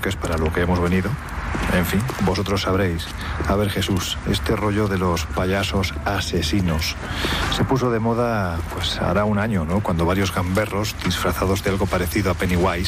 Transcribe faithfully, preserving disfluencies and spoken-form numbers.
que es para lo que hemos venido. En fin, vosotros sabréis. A ver, Jesús, este rollo de los payasos asesinos se puso de moda, pues hará un año, ¿no? Cuando varios gamberros, disfrazados de algo parecido a Pennywise,